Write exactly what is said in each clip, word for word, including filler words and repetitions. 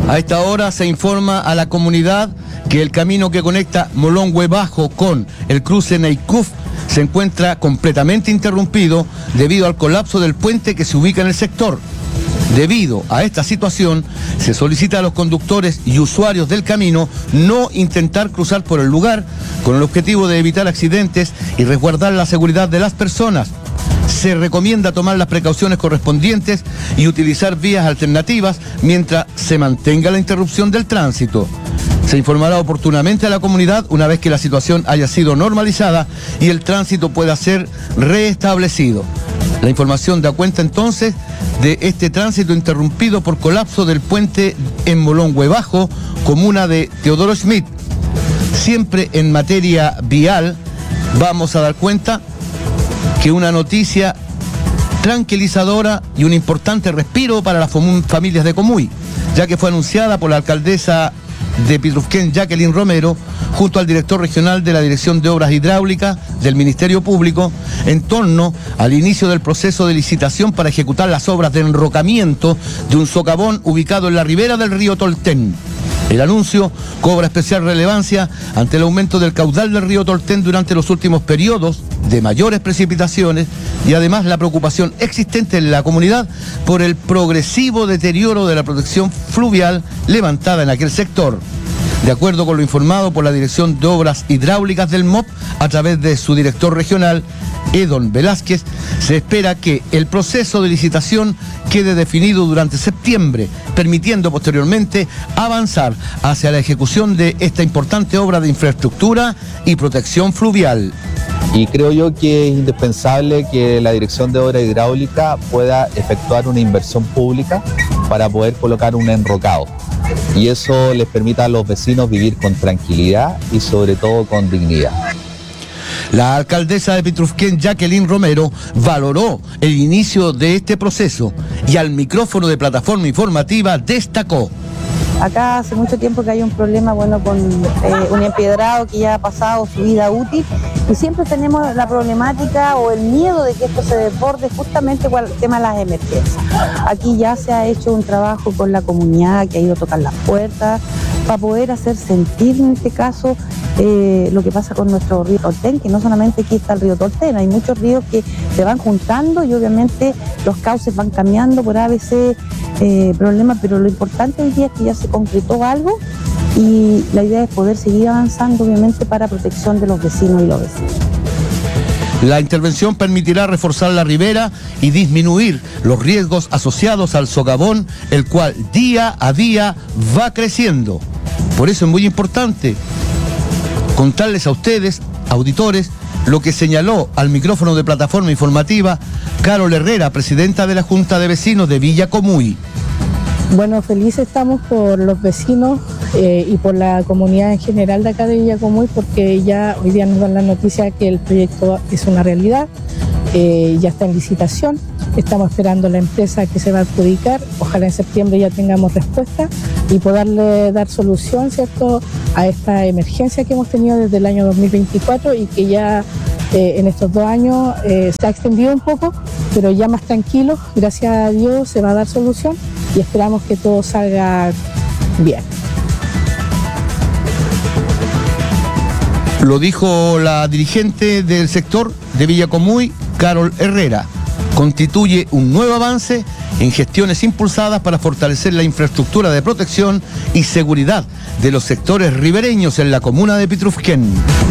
A esta hora se informa a la comunidad que el camino que conecta Molongüe Bajo con el cruce Neicuf se encuentra completamente interrumpido debido al colapso del puente que se ubica en el sector. Debido a esta situación, se solicita a los conductores y usuarios del camino no intentar cruzar por el lugar con el objetivo de evitar accidentes y resguardar la seguridad de las personas. Se recomienda tomar las precauciones correspondientes y utilizar vías alternativas mientras se mantenga la interrupción del tránsito. Se informará oportunamente a la comunidad una vez que la situación haya sido normalizada y el tránsito pueda ser restablecido. La información da cuenta entonces de este tránsito interrumpido por colapso del puente en Molongüe Bajo, comuna de Teodoro Schmidt. Siempre en materia vial vamos a dar cuenta que una noticia tranquilizadora y un importante respiro para las familias de Comuy, ya que fue anunciada por la alcaldesa de Pitrufquén, Jacqueline Romero, junto al director regional de la Dirección de Obras Hidráulicas del Ministerio Público, en torno al inicio del proceso de licitación para ejecutar las obras de enrocamiento de un socavón ubicado en la ribera del río Tolten. El anuncio cobra especial relevancia ante el aumento del caudal del río Tolten durante los últimos periodos de mayores precipitaciones y además la preocupación existente en la comunidad por el progresivo deterioro de la protección fluvial levantada en aquel sector. De acuerdo con lo informado por la Dirección de Obras Hidráulicas del M O P a través de su director regional, Edon Velázquez, se espera que el proceso de licitación quede definido durante septiembre, permitiendo posteriormente avanzar hacia la ejecución de esta importante obra de infraestructura y protección fluvial. Y creo yo que es indispensable que la Dirección de Obra Hidráulica pueda efectuar una inversión pública para poder colocar un enrocado. Y eso les permita a los vecinos vivir con tranquilidad y sobre todo con dignidad. La alcaldesa de Pitrufquén, Jacqueline Romero, valoró el inicio de este proceso y al micrófono de Plataforma Informativa destacó: acá hace mucho tiempo que hay un problema, bueno, con eh, un empedrado que ya ha pasado su vida útil y siempre tenemos la problemática o el miedo de que esto se desborde justamente con el tema de las emergencias. Aquí ya se ha hecho un trabajo con la comunidad que ha ido a tocar las puertas para poder hacer sentir en este caso eh, lo que pasa con nuestro río Tolten, que no solamente aquí está el río Tolten, hay muchos ríos que se van juntando y obviamente los cauces van cambiando por A B C eh, problemas, pero lo importante hoy día es que ya se concretó algo y la idea es poder seguir avanzando obviamente para protección de los vecinos y los vecinos. La intervención permitirá reforzar la ribera y disminuir los riesgos asociados al socavón, el cual día a día va creciendo. Por eso es muy importante contarles a ustedes, auditores, lo que señaló al micrófono de Plataforma Informativa Carol Herrera, presidenta de la Junta de Vecinos de Villa Comuy. Bueno, felices estamos por los vecinos eh, y por la comunidad en general de acá de Villa Comuy, porque ya hoy día nos dan la noticia que el proyecto es una realidad, eh, ya está en licitación, estamos esperando la empresa que se va a adjudicar, ojalá en septiembre ya tengamos respuesta y poderle dar solución, ¿cierto?, a esta emergencia que hemos tenido desde el año dos mil veinticuatro y que ya eh, en estos dos años eh, se ha extendido un poco, pero ya más tranquilo, gracias a Dios se va a dar solución y esperamos que todo salga bien. Lo dijo la dirigente del sector de Villa Comuy, Carol Herrera. Constituye un nuevo avance en gestiones impulsadas para fortalecer la infraestructura de protección y seguridad de los sectores ribereños en la comuna de Pitrufquén.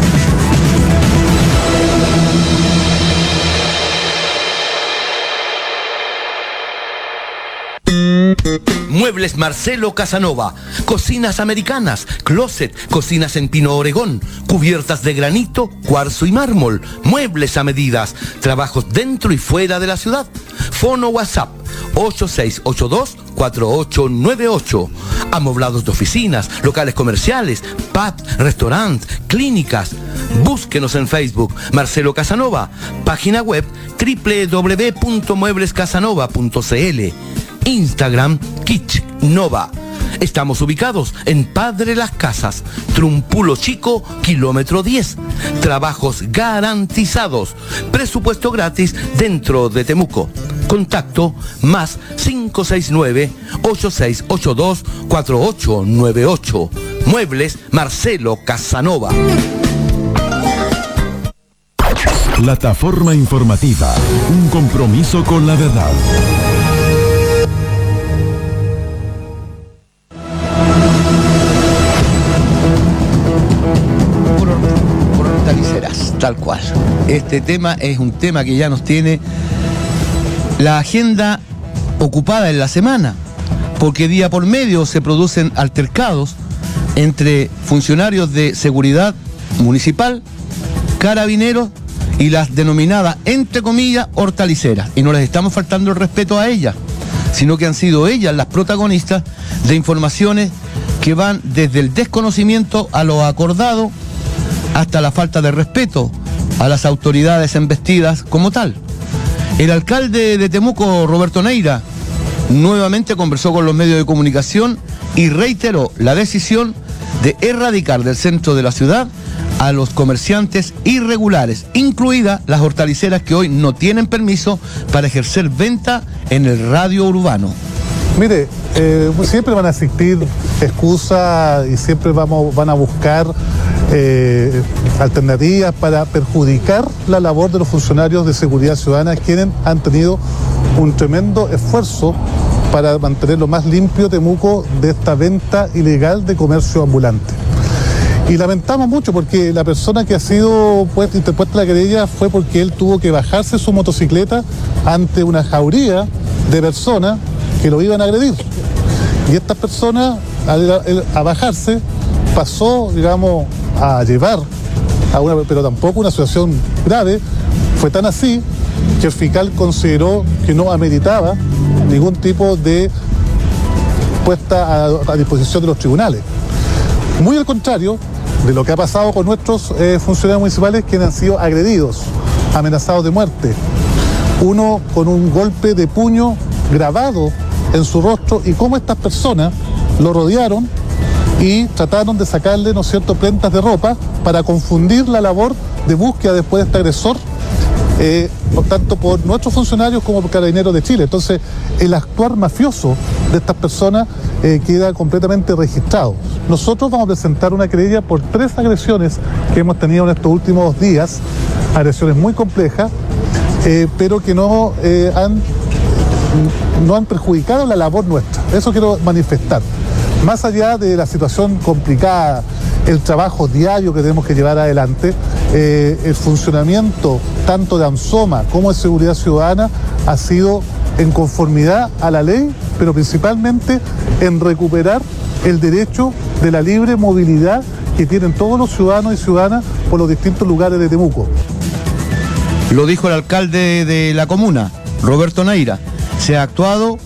Muebles Marcelo Casanova, cocinas americanas, closet, cocinas en pino Oregón, cubiertas de granito, cuarzo y mármol, muebles a medidas, trabajos dentro y fuera de la ciudad. Fono WhatsApp ocho seis ocho dos cuatro ocho nueve ocho. Amoblados de oficinas, locales comerciales, pub, restaurantes, clínicas. Búsquenos en Facebook Marcelo Casanova, página web doble u doble u doble u punto muebles casanova punto c l. Instagram, Kitsch Nova. Estamos ubicados en Padre Las Casas, Trumpulo Chico, kilómetro diez. Trabajos garantizados. Presupuesto gratis dentro de Temuco. Contacto más cinco seis nueve, ocho seis ocho dos, cuatro ocho nueve ocho. Muebles Marcelo Casanova. Plataforma informativa, un compromiso con la verdad. Por, por hortaliceras, tal cual. Este tema es un tema que ya nos tiene la agenda ocupada en la semana, porque día por medio se producen altercados entre funcionarios de seguridad municipal, carabineros y las denominadas, entre comillas, hortaliceras. Y no les estamos faltando el respeto a ellas, sino que han sido ellas las protagonistas de informaciones que van desde el desconocimiento a lo acordado hasta la falta de respeto a las autoridades embestidas como tal. El alcalde de Temuco, Roberto Neira, nuevamente conversó con los medios de comunicación y reiteró la decisión de erradicar del centro de la ciudad a los comerciantes irregulares, incluidas las hortaliceras que hoy no tienen permiso para ejercer venta en el radio urbano. Mire, eh, siempre van a existir excusas y siempre vamos, van a buscar eh, alternativas para perjudicar la labor de los funcionarios de seguridad ciudadana, quienes han tenido un tremendo esfuerzo para mantener lo más limpio Temuco de esta venta ilegal de comercio ambulante. Y lamentamos mucho porque la persona que ha sido pues, interpuesta la querella fue porque él tuvo que bajarse su motocicleta ante una jauría de personas que lo iban a agredir. Y estas personas, al a bajarse, pasó, digamos, a llevar a una, pero tampoco una situación grave. Fue tan así que el fiscal consideró que no ameritaba ningún tipo de puesta a, a disposición de los tribunales. Muy al contrario de lo que ha pasado con nuestros eh, funcionarios municipales, quienes han sido agredidos, amenazados de muerte. Uno con un golpe de puño grabado en su rostro, y cómo estas personas lo rodearon y trataron de sacarle, ¿no es cierto?, prendas de ropa para confundir la labor de búsqueda después de este agresor, eh, por tanto por nuestros funcionarios como por Carabineros de Chile. Entonces, el actuar mafioso de estas personas eh, queda completamente registrado. Nosotros vamos a presentar una querella por tres agresiones que hemos tenido en estos últimos días, agresiones muy complejas, eh, pero que no eh, han, no han perjudicado la labor nuestra. Eso quiero manifestar. Más allá de la situación complicada, el trabajo diario que tenemos que llevar adelante, eh, el funcionamiento tanto de AMSOMA como de Seguridad Ciudadana ha sido en conformidad a la ley, pero principalmente en recuperar el derecho de la libre movilidad que tienen todos los ciudadanos y ciudadanas por los distintos lugares de Temuco. Lo dijo el alcalde de la comuna, Roberto Neira. Se ha actuado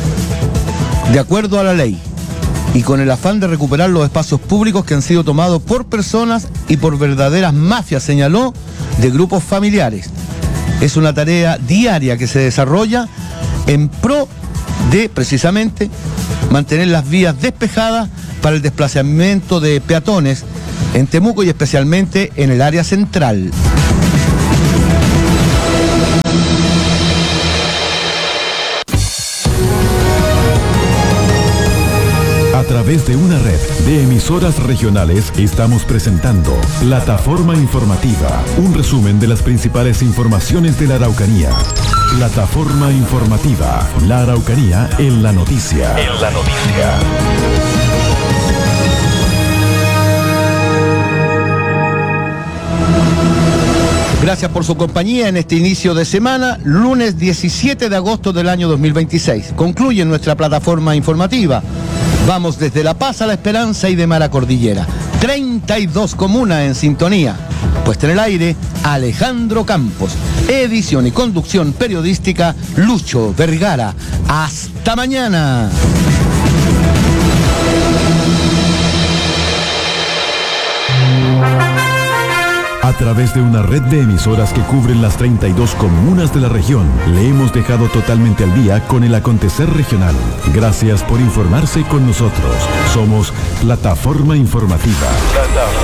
de acuerdo a la ley y con el afán de recuperar los espacios públicos que han sido tomados por personas y por verdaderas mafias, señaló, de grupos familiares. Es una tarea diaria que se desarrolla en pro de, precisamente, mantener las vías despejadas para el desplazamiento de peatones en Temuco y especialmente en el área central. A través de una red de emisoras regionales estamos presentando Plataforma Informativa, un resumen de las principales informaciones de la Araucanía. Plataforma Informativa, la Araucanía en la noticia. En la noticia. Gracias por su compañía en este inicio de semana, lunes diecisiete de agosto del año dos mil veintiséis. Concluye nuestra plataforma informativa. Vamos desde La Paz a La Esperanza y de Mar a Cordillera. treinta y dos comunas en sintonía. Puesta en el aire, Alejandro Campos. Edición y conducción periodística, Lucho Vergara. ¡Hasta mañana! A través de una red de emisoras que cubren las treinta y dos comunas de la región, le hemos dejado totalmente al día con el acontecer regional. Gracias por informarse con nosotros. Somos Plataforma Informativa. Plataforma.